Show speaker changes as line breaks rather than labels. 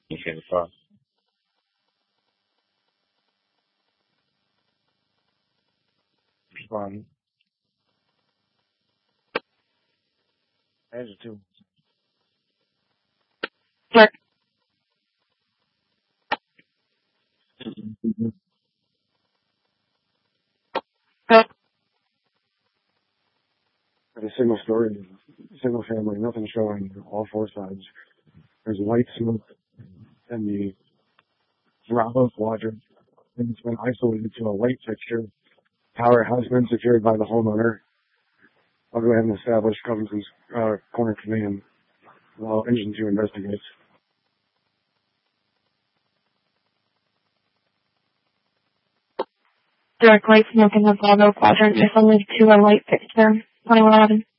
Okay, so fun. Engine 2.
Dark. Go.
A single story, single family, nothing showing all four sides. There's white smoke in the Bravo quadrant, and it's been isolated to a light fixture. Power has been secured by the homeowner. I'll go ahead and establish Covington's corner command while Engine 2 investigates.
Dark light smoke in the Bravo quadrant. There's only to a light fixture. 2111.